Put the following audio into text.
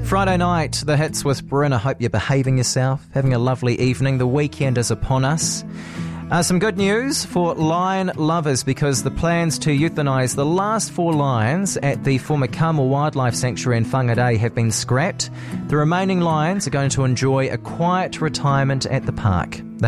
Friday night, the hits with Bryn. I hope you're behaving yourself, having a lovely evening. The weekend is upon us. Some good news for lion lovers, because the plans to euthanise the last 4 lions at the Formakama Wildlife Sanctuary in Whangarei have been scrapped. The remaining lions are going to enjoy a quiet retirement at the park.